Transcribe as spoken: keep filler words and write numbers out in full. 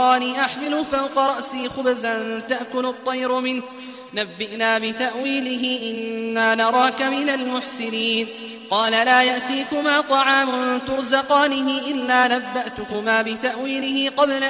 أحمل فوق رأسي خبزا تأكل الطير منه نبئنا بتأويله إنا نراك من المحسنين قال لا يأتيكما طعام ترزقانه إلا نبأتكما بتأويله قبل